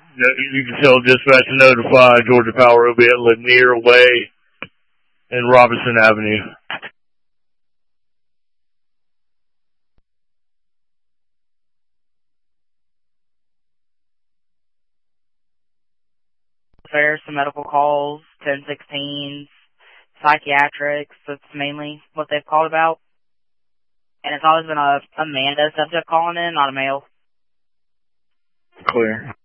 You can tell dispatch to notify Georgia Power will be at Lanier Way and Robinson Avenue. There's some medical calls, 1016s, psychiatrics. That's mainly what they've called about. And it's always been a Amanda subject calling in, not a male. Clear.